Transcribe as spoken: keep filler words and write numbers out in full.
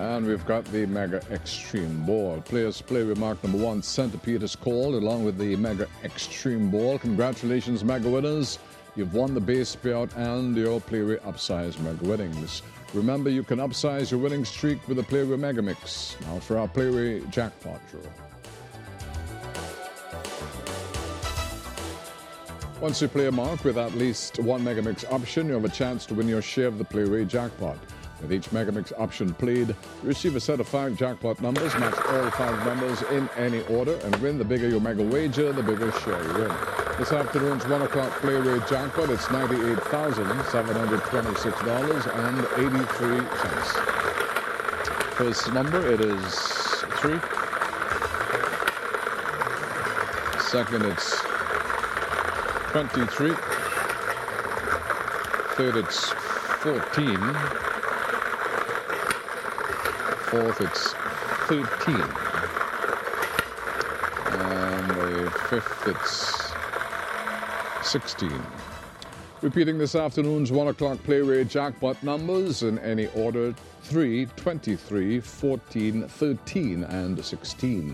And we've got the Mega Extreme Ball. Players play remark number one, Centipede is called, along with the Mega Extreme Ball. Congratulations, Mega winners. You've won the base payout and your Playway Upsize Mega winnings. Remember, you can upsize your winning streak with the Playway Mega Mix. Now for our Playway Jackpot Draw. Once you play a mark with at least one Megamix option, you have a chance to win your share of the Playway Jackpot. With each Megamix option played, you receive a set of five jackpot numbers, match all five numbers in any order, and win. The bigger your Mega wager, the bigger share you win. This afternoon's one o'clock Playway Jackpot, it's ninety-eight thousand seven hundred twenty-six dollars and eighty-three cents. First number, it is three. Second, it's twenty-three. Third, it's fourteen. Fourth, it's thirteen. And the fifth, it's sixteen. Repeating this afternoon's one o'clock Playway Jackpot numbers in any order: three, twenty-three, fourteen, thirteen, and sixteen.